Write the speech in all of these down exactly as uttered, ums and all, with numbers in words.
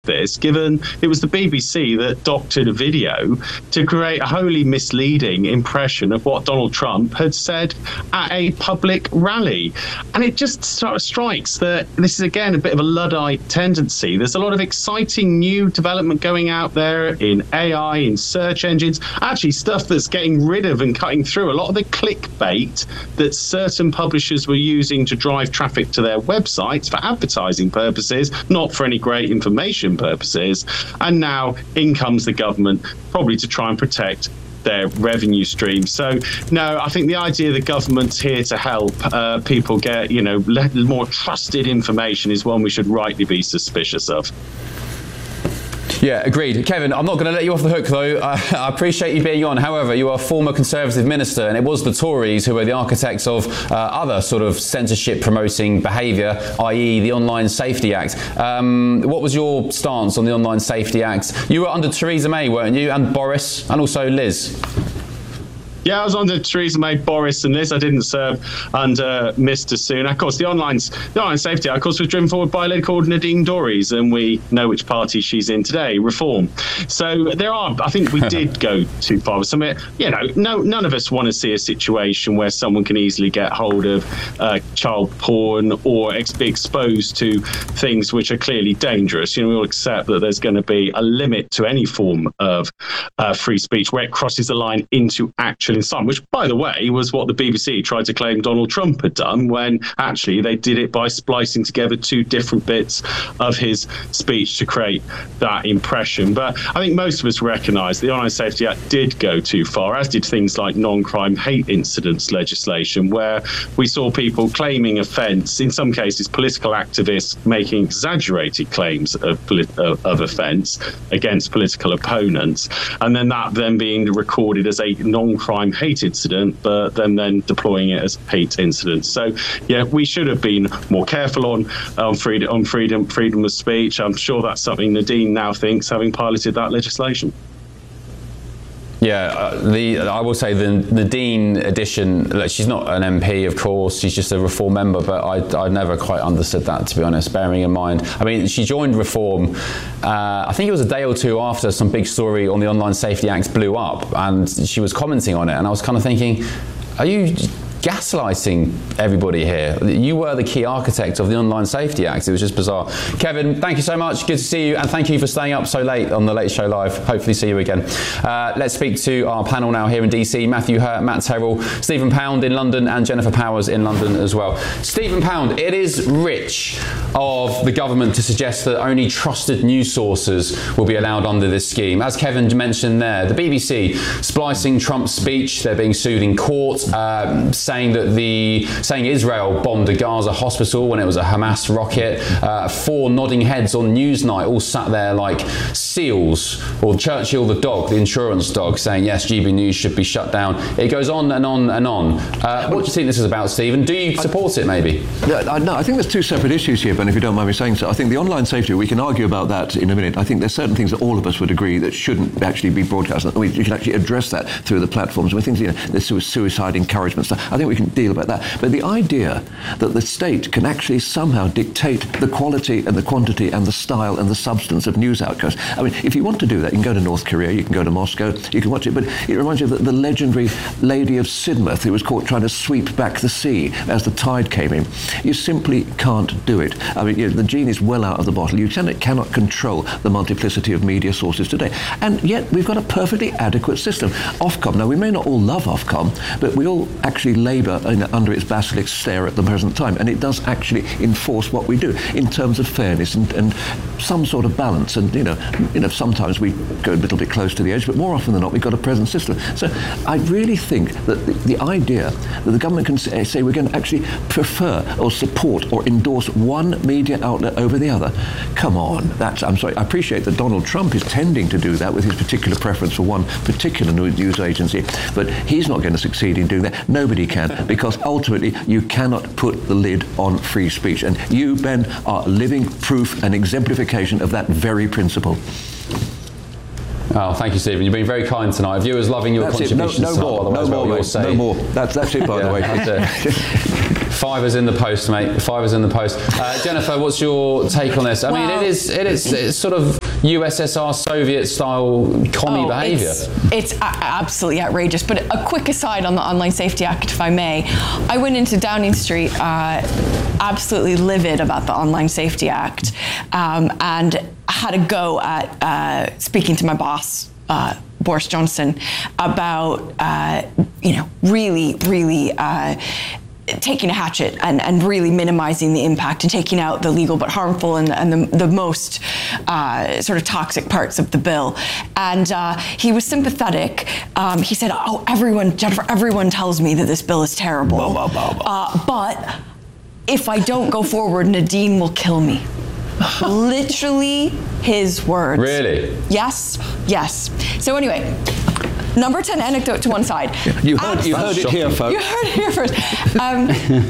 this, given it was the B B C that doctored a video to create a wholly misleading impression of what Donald Trump had said at a public rally. And it just sort of strikes that this is, again, a bit of a Luddite tendency. There's a lot of exciting new development going out there in A I, in search engines, actually stuff that's getting rid of and cutting through a lot of the clickbait that certain publishers were using to drive traffic to their websites for advertising purposes, not for any great information purposes. And now in comes the government, probably to try and protect their revenue stream. So no, I think the idea the government's here to help uh, people get, you know, more trusted information is one we should rightly be suspicious of. Yeah, agreed. Kevin, I'm not going to let you off the hook, though. I, I appreciate you being on. However, you are a former Conservative minister, and it was the Tories who were the architects of uh, other sort of censorship-promoting behaviour, that is the Online Safety Act. Um, what was your stance on the Online Safety Act? You were under Theresa May, weren't you? And Boris, and also Liz. Yeah, I was under Theresa May, Boris and Liz. I didn't serve under Mister Sunak. Of course, the online, the online Safety Act, of course, was driven forward by a lady called Nadine Dorries, and we know which party she's in today, Reform. So there are, I think we did go too far with some, you know, no, none of us want to see a situation where someone can easily get hold of uh, child porn or ex- be exposed to things which are clearly dangerous. You know, we all accept that there's going to be a limit to any form of uh, free speech where it crosses the line into actual in some, which, by the way, was what the B B C tried to claim Donald Trump had done, when actually they did it by splicing together two different bits of his speech to create that impression. But I think most of us recognise the Online Safety Act did go too far, as did things like non-crime hate incidents legislation, where we saw people claiming offence, in some cases political activists making exaggerated claims of, polit- of, of offence against political opponents, and then that then being recorded as a non-crime hate incident, but then then deploying it as hate incidents. So yeah, we should have been more careful on um, freedom on freedom freedom of speech. I'm sure that's something Nadine now thinks, having piloted that legislation. Yeah, uh, the I will say the Nadine edition, like, she's not an M P, of course, she's just a Reform member, but I I never quite understood that, to be honest, bearing in mind. I mean, she joined Reform, uh, I think it was a day or two after some big story on the Online Safety Act blew up, and she was commenting on it, and I was kind of thinking, are you gaslighting everybody here? You were the key architect of the Online Safety Act. It was just bizarre. Kevin, thank you so much. Good to see you, and thank you for staying up so late on the Late Show Live. Hopefully see you again. Uh, let's speak to our panel now here in D C. Matthew Hurt, Matt Terrell, Stephen Pound in London, and Jennifer Powers in London as well. Stephen Pound, it is rich of the government to suggest that only trusted news sources will be allowed under this scheme. As Kevin mentioned there, the B B C splicing Trump's speech, they're being sued in court, um, saying that the saying Israel bombed a Gaza hospital when it was a Hamas rocket. Uh, four nodding heads on Newsnight all sat there like seals, or Churchill the dog, the insurance dog, saying yes, G B News should be shut down. It goes on and on and on. Uh, what do you think this is about, Stephen? Do you support it, maybe? No, I, no, I think there's two separate issues here, Ben, if you don't mind me saying so. I think the online safety, we can argue about that in a minute. I think there's certain things that all of us would agree that shouldn't actually be broadcast. We can actually address that through the platforms. We think, you know, there's suicide encouragement stuff. I think we can deal about that. But the idea that the state can actually somehow dictate the quality and the quantity and the style and the substance of news outcomes. I mean, if you want to do that, you can go to North Korea, you can go to Moscow, you can watch it. But it reminds you of the, the legendary Lady of Sidmouth who was caught trying to sweep back the sea as the tide came in. You simply can't do it. I mean, you know, the genie's well out of the bottle. You cannot, cannot control the multiplicity of media sources today. And yet we've got a perfectly adequate system. Ofcom, now we may not all love Ofcom, but we all actually labour in, under its basilisk stare at the present time, and it does actually enforce what we do in terms of fairness and, and some sort of balance. And you know, you know, sometimes we go a little bit close to the edge, but more often than not, we've got a present system. So I really think that the, the idea that the government can say, say we're going to actually prefer or support or endorse one media outlet over the other, come on, that's, I'm sorry, I appreciate that Donald Trump is tending to do that with his particular preference for one particular news agency, but he's not going to succeed in doing that. Nobody can, because ultimately you cannot put the lid on free speech. And you, Ben, are living proof and exemplification of that very principle. Oh, thank you, Stephen. You've been very kind tonight. Viewers loving your that's contributions. No, no more, no more, well, mate, no more. That's, that's it, by yeah, the way. That's it. Fivers in the post, mate. Fivers in the post. Uh, Jennifer, what's your take on this? I well, mean, it is it is it's sort of U S S R Soviet style commie oh, behaviour. It's, it's a- absolutely outrageous. But a quick aside on the Online Safety Act, if I may. I went into Downing Street uh, absolutely livid about the Online Safety Act um, and had a go at uh, speaking to my boss, uh, Boris Johnson, about, uh, you know, really, really uh, taking a hatchet and, and really minimizing the impact and taking out the legal but harmful and, and the, the most uh, sort of toxic parts of the bill. And uh, he was sympathetic. Um, he said, oh, everyone, Jennifer, everyone tells me that this bill is terrible. Bah, bah, bah, bah. Uh, but if I don't go forward, Nadine will kill me. Literally his words. Really? Yes, yes. So anyway, number ten anecdote to one side. You heard, you heard it here, folks. You heard it here first. Um,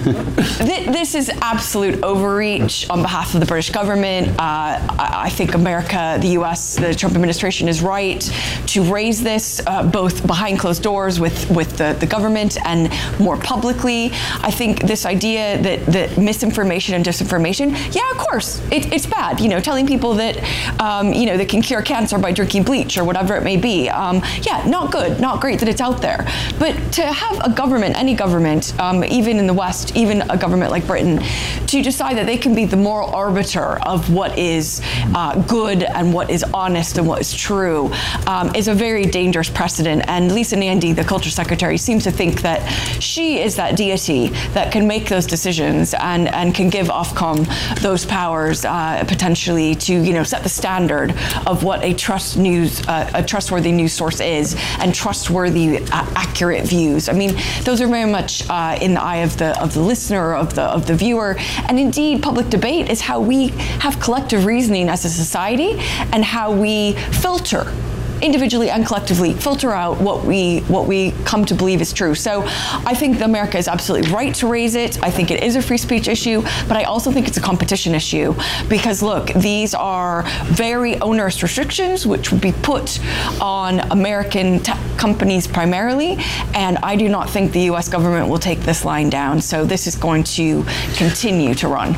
th- this is absolute overreach on behalf of the British government. Uh, I-, I think America, the U S, the Trump administration is right to raise this uh, both behind closed doors with, with the, the government and more publicly. I think this idea that, that misinformation and disinformation, yeah, of course, it, it's bad. You know, telling people that, um, you know, they can cure cancer by drinking bleach or whatever it may be. Um, yeah, not good, not great that it's out there. But to have a government, any government, um, even in the West, even a government like Britain, to decide that they can be the moral arbiter of what is uh, good and what is honest and what is true um, is a very dangerous precedent. And Lisa Nandy, the culture secretary, seems to think that she is that deity that can make those decisions and, and can give Ofcom those powers uh, potentially to, you know, set the standard of what a trust news, uh, a trustworthy news source is, and trustworthy, uh, accurate views. I mean, those are very much uh, in the eye of the of the listener, of the of the viewer, and indeed, public debate is how we have collective reasoning as a society, and how we filter, individually and collectively, filter out what we what we come to believe is true. So I think that America is absolutely right to raise it. I think it is a free speech issue, but I also think it's a competition issue because, look, these are very onerous restrictions which would be put on American tech companies primarily, and I do not think the U S government will take this line down. So this is going to continue to run.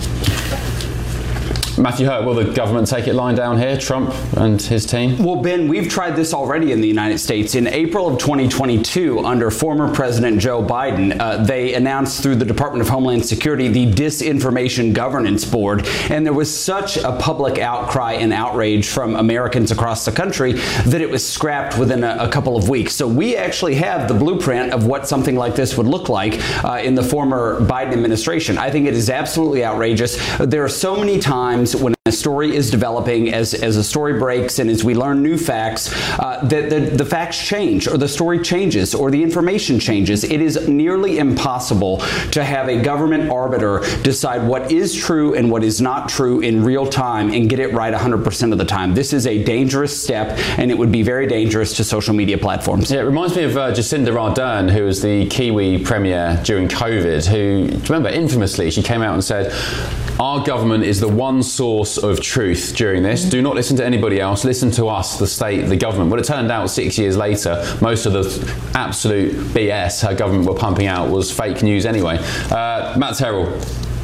Matthew Hurt, will the government take it lying down here, Trump and his team? Well, Ben, we've tried this already in the United States. In April of twenty twenty-two, under former President Joe Biden, uh, they announced through the Department of Homeland Security the Disinformation Governance Board. And there was such a public outcry and outrage from Americans across the country that it was scrapped within a, a couple of weeks. So we actually have the blueprint of what something like this would look like uh, in the former Biden administration. I think it is absolutely outrageous. There are so many times when a story is developing, as, as a story breaks and as we learn new facts, uh, that the, the facts change or the story changes or the information changes. It is nearly impossible to have a government arbiter decide what is true and what is not true in real time and get it right one hundred percent of the time. This is a dangerous step, and it would be very dangerous to social media platforms. Yeah, it reminds me of uh, Jacinda Ardern, who was the Kiwi premier during COVID, who, do you remember, infamously, she came out and said, our government is the one source of truth during this. Do not listen to anybody else. Listen to us, the state, the government. Well, it turned out six years later, most of the absolute B S her government were pumping out was fake news anyway. Uh, Matt Terrell.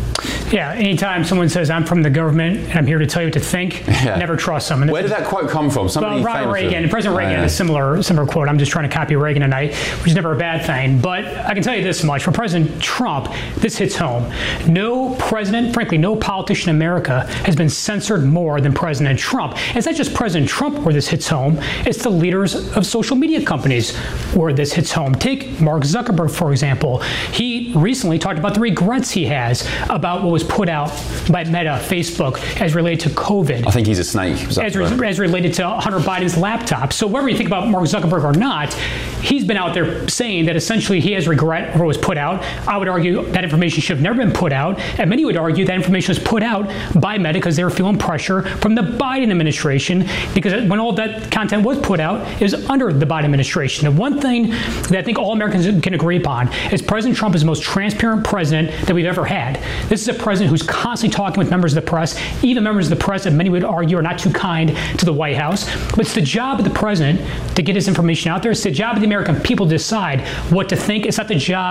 Yeah, anytime someone says, I'm from the government and I'm here to tell you what to think, yeah. never trust them. And where did that quote come from? Somebody well, Ronald Reagan, President Reagan had a similar, similar quote. I'm just trying to copy Reagan tonight, which is never a bad thing. But I can tell you this much. For President Trump, this hits home. No president, frankly, no politician in America has been censored more than President Trump. And it's not just President Trump where this hits home. It's the leaders of social media companies where this hits home. Take Mark Zuckerberg, for example. He recently talked about the regrets he has about what was put out by Meta, Facebook, as related to COVID. I think he's a snake. As, re- as related to Hunter Biden's laptop. So whatever you think about Mark Zuckerberg or not, he's been out there saying that essentially he has regret for what was put out. I would argue that information should have never been put out. And many would argue that information was put out by Meta because they were feeling pressure from the Biden administration, because when all that content was put out, it was under the Biden administration. And one thing that I think all Americans can agree upon is President Trump is the most transparent president that we've ever had. This is a president who's constantly talking with members of the press, even members of the press that many would argue are not too kind to the White House. But it's the job of the president to get his information out there. It's the job of the American people to decide what to think. It's not the job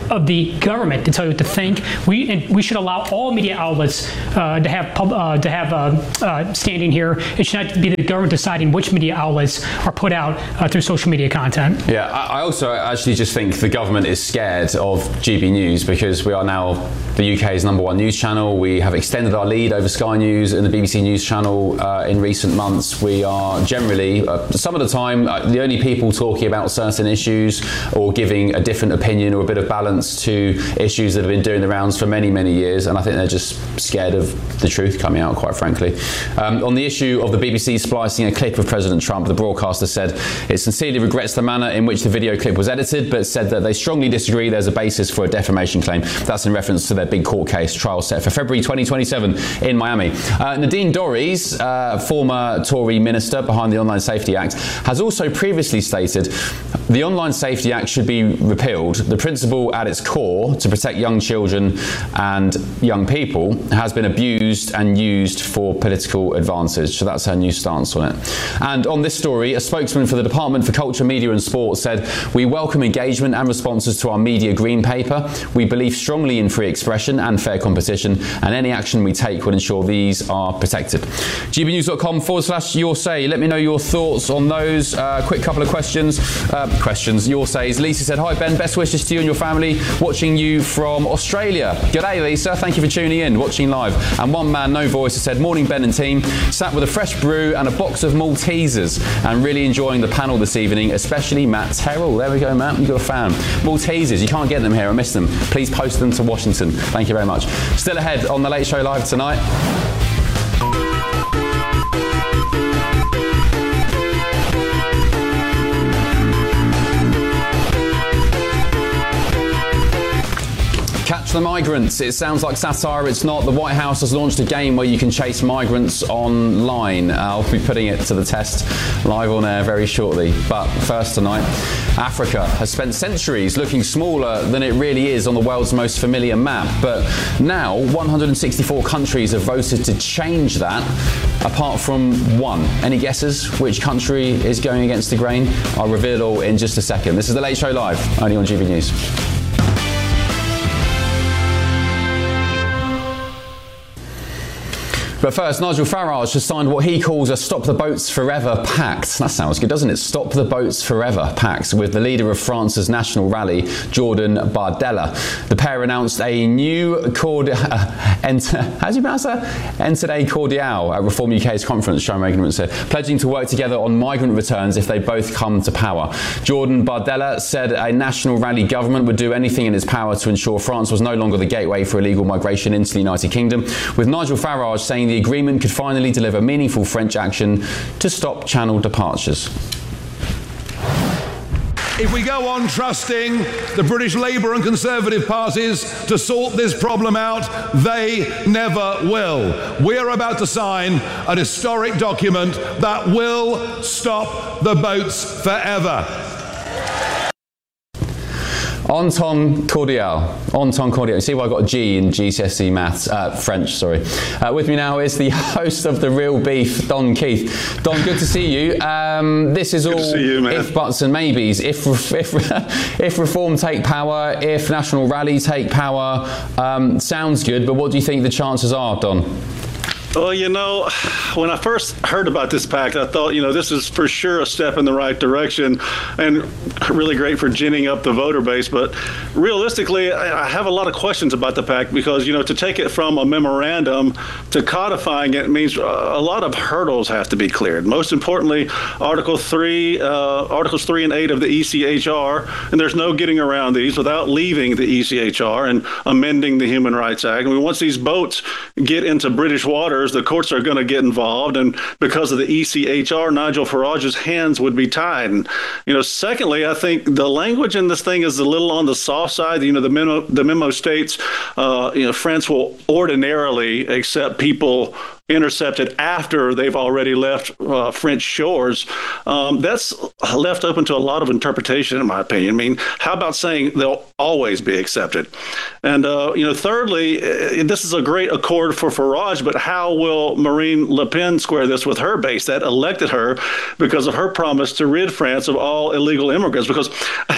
of the government to tell you what to think. We and we should allow all media outlets uh, to have pub, uh, to have uh, uh, standing here. It should not be the government deciding which media outlets are put out uh, through social media content. Yeah, I also actually just think the government is scared of G B News because we are now the U K's number one news channel. We have extended our lead over Sky News and the B B C News channel uh, in recent months. We are generally, uh, some of the time, uh, the only people talking about certain issues or giving a different opinion or a bit of balance to issues that have been doing the rounds for many, many years. And I think they're just scared of the truth coming out, quite frankly. Um, on the issue of the B B C splicing a clip of President Trump, the broadcaster said it sincerely regrets the manner in which the video clip was edited, but said that they strongly disagree there's a basis for a defamation claim. That's in reference to their big court case trial set for February twenty twenty-seven in Miami. Uh, Nadine Dorries, uh, former Tory minister behind the Online Safety Act, has also previously stated the Online Safety Act should be repealed. The principle at its core, to protect young children and young people, has been abused and used for political advantage. So that's her new stance on it. And on this story, a spokesman for the Department for Culture, Media and Sport said, "We welcome engagement and responses to our media green paper. We believe strongly in free expression and fair competition, and any action we take will ensure these are protected." gbnews.com forward slash your say. Let me know your thoughts on those. Uh, quick couple of questions. Uh, questions. Your says. Lisa said, "Hi Ben, best wishes to you and your family. Watching you from Australia." G'day Lisa, thank you for tuning in, watching live. And one man, no voice, has said, "Morning Ben and team. Sat with a fresh brew and a box of Maltesers and really enjoying the panel this evening, especially Matt Terrell." There we go, Matt, you've got a fan. Maltesers, you can't get them here, I miss them. Please post them to Washington. Thank you very much. Still ahead on The Late Show Live tonight. Catch the migrants. It sounds like satire, it's not. The White House has launched a game where you can chase migrants online. I'll be putting it to the test live on air very shortly. But first tonight, Africa has spent centuries looking smaller than it really is on the world's most familiar map. But now one hundred sixty-four countries have voted to change that, apart from one. Any guesses which country is going against the grain? I'll reveal it all in just a second. This is The Late Show Live, only on G B News. But first, Nigel Farage has signed what he calls a Stop the Boats Forever Pact. That sounds good, doesn't it? Stop the Boats Forever Pact with the leader of France's national rally, Jordan Bardella. The pair announced a new cord... Uh, ent- how do you pronounce that? Entité Cordiale at Reform U K's conference, Sharon Regan said, pledging to work together on migrant returns if they both come to power. Jordan Bardella said a national rally government would do anything in its power to ensure France was no longer the gateway for illegal migration into the United Kingdom, with Nigel Farage saying the The agreement could finally deliver meaningful French action to stop channel departures. If we go on trusting the British Labour and Conservative parties to sort this problem out, they never will. We're about to sign an historic document that will stop the boats forever. Entente Cordiale. Entente Cordiale. You see why I got a G in G C S E maths, uh, French, sorry. Uh, with me now is the host of The Real Beef, Don Keith. Don, good to see you. Um, this is good all to see you, man. if, buts and maybes. If, if, if Reform take power, if National Rally take power, um, sounds good, but what do you think the chances are, Don? Well, you know, when I first heard about this pact, I thought, you know, this is for sure a step in the right direction and really great for ginning up the voter base. But realistically, I have a lot of questions about the pact because, you know, to take it from a memorandum to codifying it means a lot of hurdles have to be cleared. Most importantly, Article three, uh, Articles three and eight of the E C H R, and there's no getting around these without leaving the E C H R and amending the Human Rights Act. I mean, once these boats get into British waters, the courts are going to get involved, and because of the E C H R, Nigel Farage's hands would be tied. And you know, secondly, I think the language in this thing is a little on the soft side. You know, the memo the memo states, uh, you know, France will ordinarily accept people intercepted after they've already left uh, French shores. Um, that's left open to a lot of interpretation, in my opinion. I mean, how about saying they'll always be accepted? And, uh, you know, thirdly, this is a great accord for Farage, but how will Marine Le Pen square this with her base that elected her because of her promise to rid France of all illegal immigrants? Because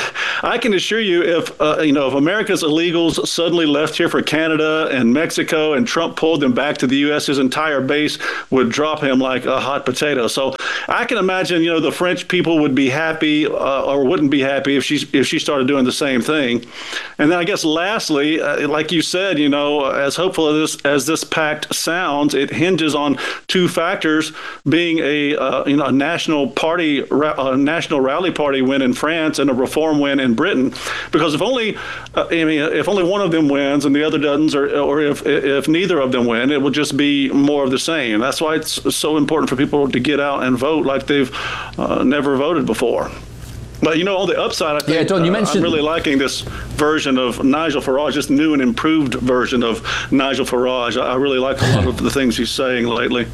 I can assure you, if uh, you know, if America's illegals suddenly left here for Canada and Mexico, and Trump pulled them back to the U S, his entire base would drop him like a hot potato. So I can imagine, you know, the French people would be happy uh, or wouldn't be happy if she if she started doing the same thing. And then I guess lastly, uh, like you said, you know, as hopeful as this, as this pact sounds, it hinges on two factors: being a uh, you know a national party, a national rally party win in France and a reform win in Britain. Because if only uh, I mean if only one of them wins and the other doesn't, or or if if neither of them win, it will just be more of the same. That's why it's so important for people to get out and vote like they've uh, never voted before. But, you know, on the upside, I think yeah, Don, you mentioned- uh, I'm really liking this version of Nigel Farage, this new and improved version of Nigel Farage. I really like a lot of the things he's saying lately.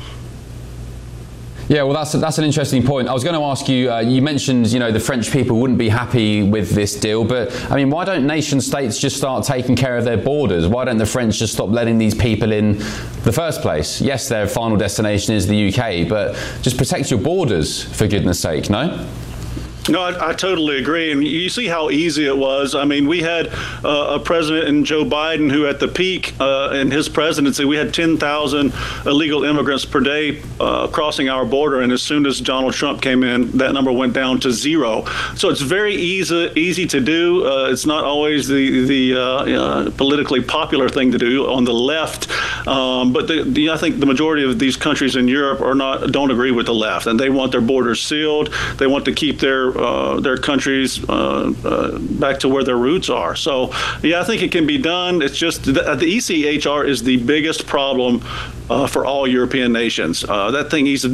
Yeah, well, that's that's an interesting point. I was going to ask you. Uh, you mentioned, you know, the French people wouldn't be happy with this deal, but I mean, why don't nation states just start taking care of their borders? Why don't the French just stop letting these people in the first place? Yes, their final destination is the U K, but just protect your borders, for goodness sake, no? No, I, I totally agree. And you see how easy it was. I mean, we had uh, a president in Joe Biden who at the peak uh, in his presidency, we had ten thousand illegal immigrants per day uh, crossing our border. And as soon as Donald Trump came in, that number went down to zero. So it's very easy easy to do. Uh, it's not always the, the uh, uh, politically popular thing to do on the left. Um, but the, the, I think the majority of these countries in Europe are not don't agree with the left. And they want their borders sealed. They want to keep their Uh, their countries uh, uh, back to where their roots are. So, yeah, I think it can be done. It's just the, the E C H R is the biggest problem uh, for all European nations. Uh, that thing needs to,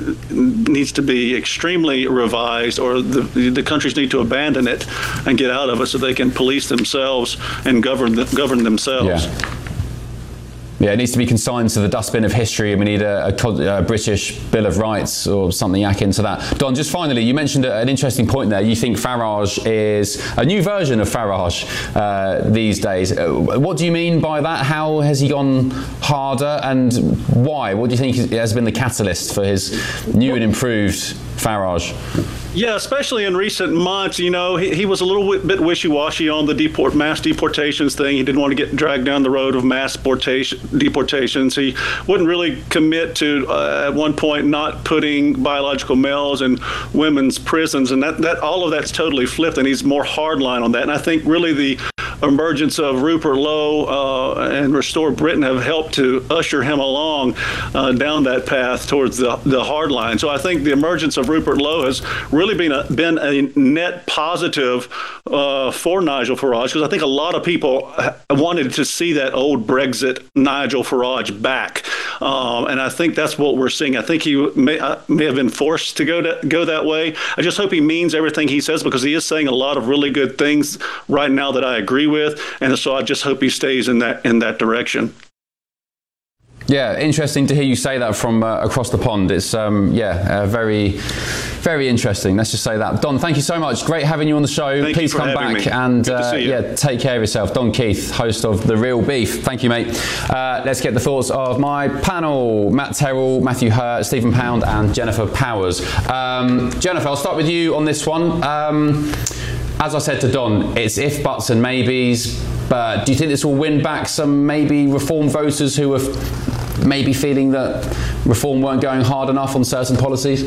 needs to be extremely revised, or the, the countries need to abandon it and get out of it so they can police themselves and govern govern themselves. Yeah. Yeah, it needs to be consigned to the dustbin of history, and we need a, a, a British Bill of Rights or something akin to that. Don, just finally, you mentioned an interesting point there. You think Farage is a new version of Farage uh, these days. What do you mean by that? How has he gone harder, and why? What do you think has been the catalyst for his new and improved Farage? Yeah, especially in recent months, you know, he, he was a little bit wishy-washy on the deport mass deportations thing. He didn't want to get dragged down the road of mass deportation, deportations. He wouldn't really commit to, uh, at one point, not putting biological males in women's prisons. And that, that all of that's totally flipped, and he's more hardline on that. And I think really the emergence of Rupert Lowe uh, and Restore Britain have helped to usher him along uh, down that path towards the, the hard line. So I think the emergence of Rupert Lowe has really been a, been a net positive uh, for Nigel Farage, because I think a lot of people wanted to see that old Brexit Nigel Farage back. Um, and I think that's what we're seeing. I think he may, uh, may have been forced to go to, go that way. I just hope he means everything he says, because he is saying a lot of really good things right now that I agree with, and so I just hope he stays in that in that direction. Yeah, interesting to hear you say that from uh, across the pond. It's um, yeah, uh, very, very interesting. Let's just say that. Don, thank you so much. Great having you on the show. Thank Please come back me. and uh, you. yeah, take care of yourself. Don Keith, host of The Real Beef. Thank you, mate. Uh, let's get the thoughts of my panel: Matt Terrell, Matthew Hurt, Stephen Pound, and Jennifer Powers. Um, Jennifer, I'll start with you on this one. Um, As I said to Don, it's if, buts and maybes, but do you think this will win back some maybe Reform voters who are f- maybe feeling that Reform weren't going hard enough on certain policies?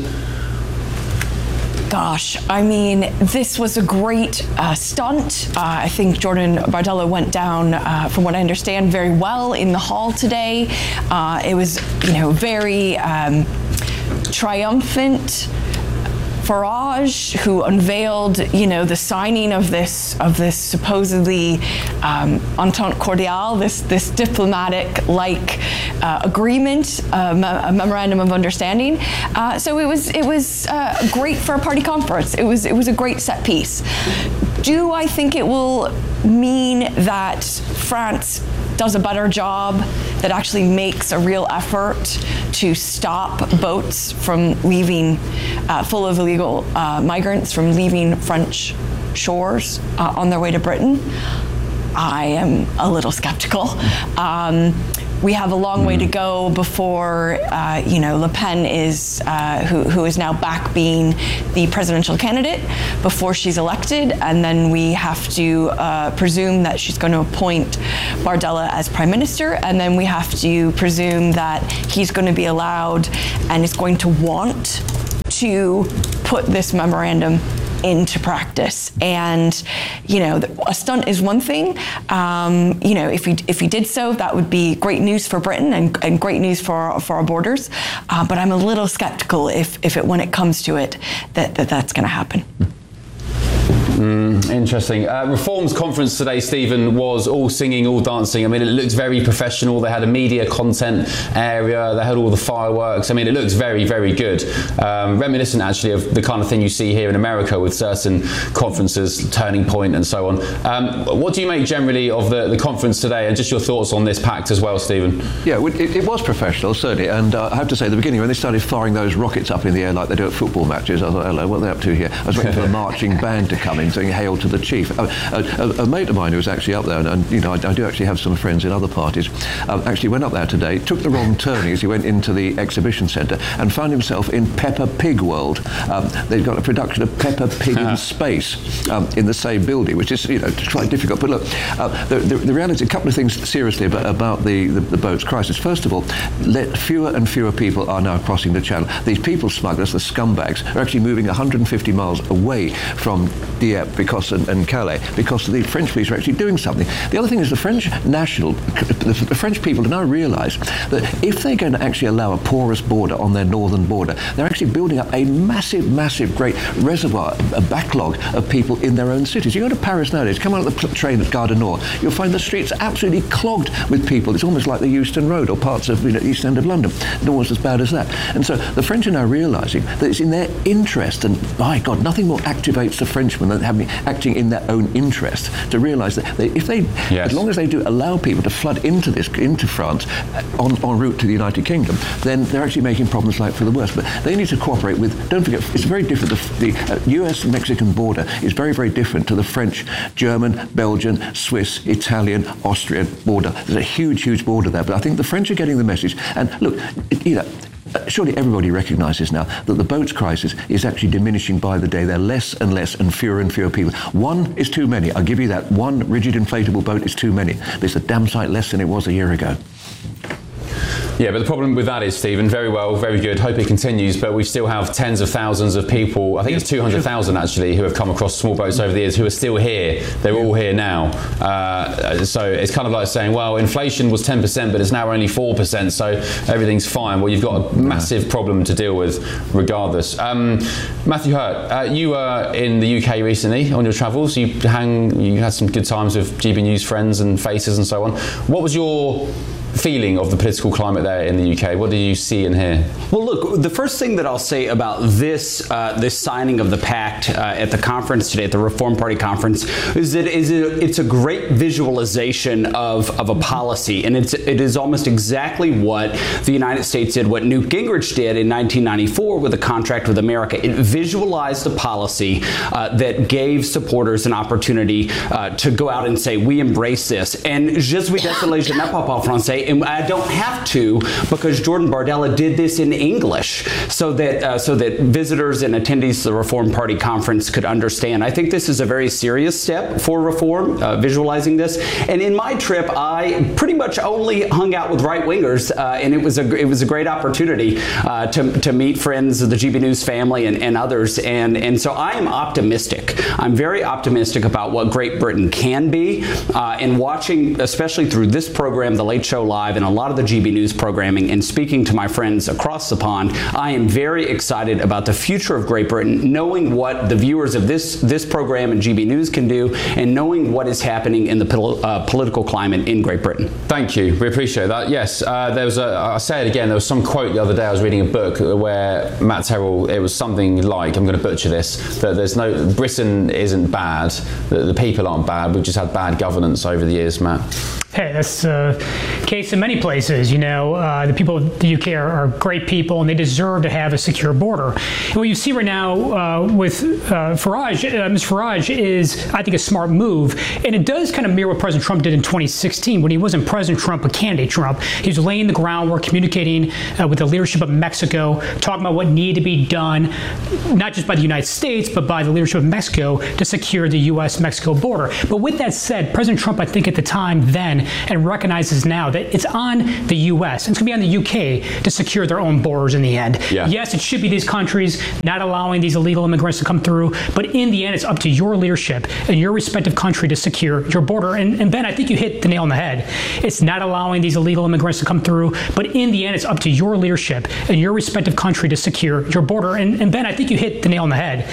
Gosh, I mean, this was a great uh, stunt. Uh, I think Jordan Bardella went down, uh, from what I understand, very well in the hall today. Uh, it was, you know, very um, triumphant. Farage, who unveiled, you know, the signing of this of this supposedly um, entente cordiale, this this diplomatic-like uh, agreement, um, a memorandum of understanding. Uh, so it was it was uh, great for a party conference. It was it was a great set piece. Do I think it will mean that France does a better job, that actually makes a real effort to stop boats from leaving, uh, full of illegal uh, migrants from leaving French shores uh, on their way to Britain? I am a little skeptical. Um, we have a long way to go before, uh, you know, Le Pen is, uh, who, who is now back being the presidential candidate, before she's elected. And then we have to uh, presume that she's going to appoint Bardella as prime minister. And then we have to presume that he's going to be allowed and is going to want to put this memorandum into practice. And, you know, a stunt is one thing. Um, you know, if he if he did so, that would be great news for Britain and, and great news for our, for our borders. Uh, but I'm a little skeptical if if it when it comes to it that, that that's going to happen. Mm, interesting. Uh, Reform's conference today, Stephen, was all singing, all dancing. I mean, it looks very professional. They had a media content area. They had all the fireworks. I mean, it looks very, very good. Um, reminiscent, actually, of the kind of thing you see here in America with certain conferences, Turning Point and so on. Um, what do you make generally of the, the conference today, and just your thoughts on this pact as well, Stephen? Yeah, it, it was professional, certainly. And uh, I have to say, at the beginning, when they started firing those rockets up in the air like they do at football matches, I thought, hello, what are they up to here? I was waiting for the marching band to come in, saying hail to the chief. Uh, a, a, a mate of mine who was actually up there, and, and you know, I, I do actually have some friends in other parties, um, actually went up there today, took the wrong turning as he went into the exhibition centre and found himself in Peppa Pig World. Um, they've got a production of Peppa Pig in space um, in the same building, which is, you know, quite difficult. But look, uh, the, the, the reality, a couple of things seriously about, about the, the, the boat's crisis. First of all, let, fewer and fewer people are now crossing the channel. These people smugglers, the scumbags, are actually moving one hundred fifty miles away from Dieppe because, and, and Calais, because the French police are actually doing something. The other thing is the French national, the, the French people now realise that if they're going to actually allow a porous border on their northern border, they're actually building up a massive, massive, great reservoir, a backlog of people in their own cities. You go to Paris nowadays, come out of the train at Gare du Nord, you'll find the streets absolutely clogged with people. It's almost like the Euston Road or parts of, you know, the East End of London. No one's as bad as that. And so the French are now realising that it's in their interest, and my God, nothing more activates the Frenchmen than having acting in their own interest, to realise that they, if they, yes. as long as they do allow people to flood into this, into France, on, en route to the United Kingdom, then they're actually making problems like for the worse. But they need to cooperate with, don't forget, it's very different. The, the uh, U S-Mexican border is very, very different to the French, German, Belgian, Swiss, Italian, Austrian border. There's a huge, huge border there. But I think the French are getting the message. And look, it, you know, surely everybody recognises now that the boats crisis is actually diminishing by the day. There are less and less and fewer and fewer people. One is too many. I'll give you that. One rigid inflatable boat is too many. But it's a damn sight less than it was a year ago. Yeah, but the problem with that is, Stephen, very well, very good. Hope it continues, but we still have tens of thousands of people, I think it's two hundred thousand actually, who have come across small boats over the years who are still here. They're all here now. Uh, so it's kind of like saying, well, inflation was ten percent, but it's now only four percent, so everything's fine. Well, you've got a massive problem to deal with regardless. Um, Matthew Hurt, uh, you were in the U K recently on your travels. You hang, you had some good times with G B News friends and faces and so on. What was your feeling of the political climate there in the U K? What did you see and hear? Well, look, the first thing that I'll say about this uh, this signing of the pact uh, at the conference today, at the Reform Party conference, is that is it, it's a great visualization of, of a policy, and it's it is almost exactly what the United States did, what Newt Gingrich did in nineteen ninety-four with a contract with America. It visualized a policy uh, that gave supporters an opportunity uh, to go out and say, we embrace this. And je suis désolé, je ne parle pas français. And I don't have to, because Jordan Bardella did this in English, so that uh, so that visitors and attendees to the Reform Party conference could understand. I think this is a very serious step for reform, uh, visualizing this. And in my trip, I pretty much only hung out with right-wingers, uh, and it was a it was a great opportunity uh, to to meet friends of the G B News family and, and others. And and so I am optimistic. I'm very optimistic about what Great Britain can be. Uh, and watching, especially through this program, The Late Show Live, and a lot of the G B News programming, and speaking to my friends across the pond, I am very excited about the future of Great Britain, knowing what the viewers of this this program and G B News can do, and knowing what is happening in the pol uh, political climate in Great Britain. Thank you. We appreciate that. Yes, uh, there was a, I'll say it again, there was some quote the other day, I was reading a book where Matt Terrell, it was something like, I'm going to butcher this, that there's no, Britain isn't bad, the, the people aren't bad, we've just had bad governance over the years, Matt. Hey, that's the case in many places. You know, uh, the people of the U K are, are great people, and they deserve to have a secure border. And what you see right now uh, with uh, Farage, uh, Miz Farage, is, I think, a smart move. And it does kind of mirror what President Trump did in twenty sixteen when he wasn't President Trump, but candidate Trump. He was laying the groundwork, communicating uh, with the leadership of Mexico, talking about what needed to be done, not just by the United States, but by the leadership of Mexico to secure the U S Mexico border. But with that said, President Trump, I think at the time then, and recognizes now that it's on the U S and it's going to be on the U K to secure their own borders in the end. Yeah. Yes, it should be these countries not allowing these illegal immigrants to come through, but in the end, it's up to your leadership and your respective country to secure your border. And, and Ben, I think you hit the nail on the head. It's not allowing these illegal immigrants to come through, but in the end, it's up to your leadership and your respective country to secure your border. And, and Ben, I think you hit the nail on the head.